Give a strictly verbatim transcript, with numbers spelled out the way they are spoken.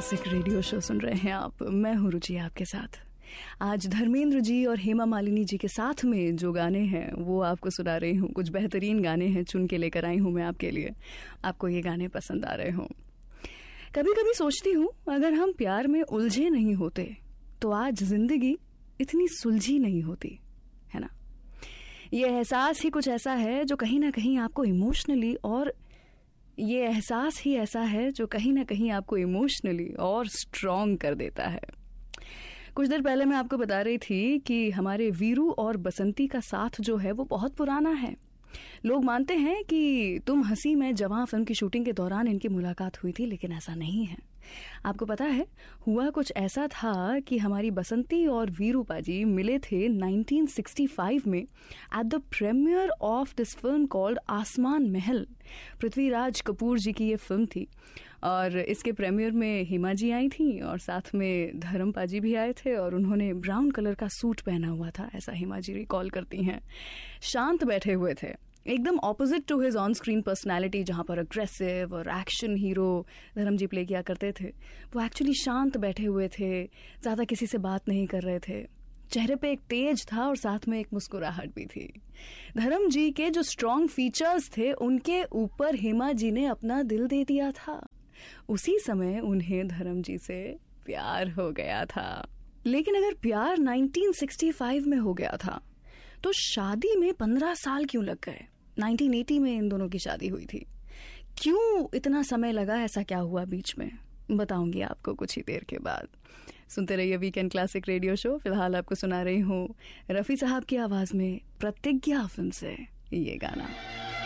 Classic radio show सुन रहे हैं आप। मैं हूँ रुचि आपके साथ। आज धर्मेंद्र जी और हेमा मालिनी जी के साथ में जो गाने हैं वो आपको सुना रही हूँ। कुछ बेहतरीन गाने हैं चुन के लेकर आई हूँ मैं आपके लिए। आपको ये गाने पसंद आ रहे हों। कभी कभी सोचती हूँ अगर हम प्यार में उलझे नहीं होते तो आज जिंदगी इतनी सुलझी नहीं होती, है ना। ये एहसास ही कुछ ऐसा है जो कहीं ना कहीं आपको इमोशनली और ये एहसास ही ऐसा है जो कहीं ना कहीं आपको इमोशनली और स्ट्रॉन्ग कर देता है। कुछ देर पहले मैं आपको बता रही थी कि हमारे वीरू और बसंती का साथ जो है वो बहुत पुराना है। लोग मानते हैं कि तुम हंसी मैं जवां फिल्म की शूटिंग के दौरान इनकी मुलाकात हुई थी, लेकिन ऐसा नहीं है। आपको पता है, हुआ कुछ ऐसा था कि हमारी बसंती और वीरू पाजी मिले थे नाइनटीन सिक्सटी फाइव में at the premiere of this film called आसमान महल। पृथ्वीराज कपूर जी की ये फिल्म थी और इसके प्रीमियर में हेमा जी आई थी और साथ में धर्म पाजी भी आए थे और उन्होंने ब्राउन कलर का सूट पहना हुआ था, ऐसा हेमा जी रिकॉल करती हैं। शांत बैठे हुए थे, एकदम opposite to his on screen personality, जहां पर अग्रेसिव और एक्शन हीरो धर्म जी प्ले किया करते थे। वो एक्चुअली शांत बैठे हुए थे, ज्यादा किसी से बात नहीं कर रहे थे। चेहरे पे एक तेज था और साथ में एक मुस्कुराहट भी थी। धर्म जी के जो स्ट्रॉन्ग फीचर्स थे उनके ऊपर हेमा जी ने अपना दिल दे दिया था। उसी समय उन्हें धर्म जी से प्यार हो गया था। लेकिन अगर प्यार नाइनटीन सिक्सटी फाइव में हो गया था तो शादी में पंद्रह साल क्यों लग गए? नाइनटीन एटी में इन दोनों की शादी हुई थी। क्यों इतना समय लगा? ऐसा क्या हुआ बीच में? बताऊंगी आपको कुछ ही देर के बाद। सुनते रहिए वीकेंड क्लासिक रेडियो शो। फिलहाल आपको सुना रही हूँ रफी साहब की आवाज में प्रतिज्ञा फिल्म से ये गाना।